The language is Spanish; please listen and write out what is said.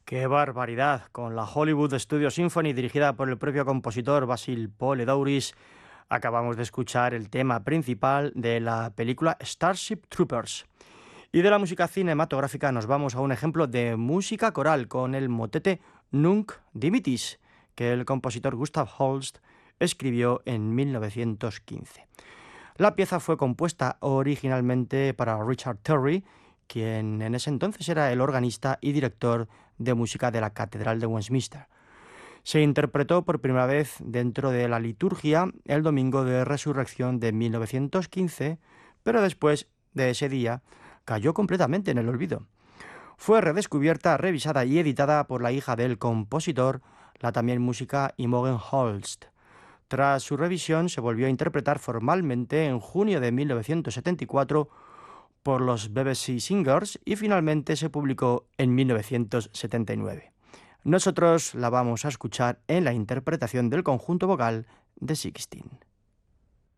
¡Qué barbaridad! Con la Hollywood Studio Symphony dirigida por el propio compositor Basil Poledouris, acabamos de escuchar el tema principal de la película Starship Troopers. Y de la música cinematográfica nos vamos a un ejemplo de música coral con el motete Nunc Dimittis, que el compositor Gustav Holst escribió en 1915. La pieza fue compuesta originalmente para Richard Terry, quien en ese entonces era el organista y director de música de la Catedral de Westminster. Se interpretó por primera vez dentro de la liturgia el Domingo de Resurrección de 1915, pero después de ese día cayó completamente en el olvido. Fue redescubierta, revisada y editada por la hija del compositor, la también música Imogen Holst. Tras su revisión, se volvió a interpretar formalmente en junio de 1974 por los BBC Singers y finalmente se publicó en 1979. Nosotros la vamos a escuchar en la interpretación del conjunto vocal de Sixteen.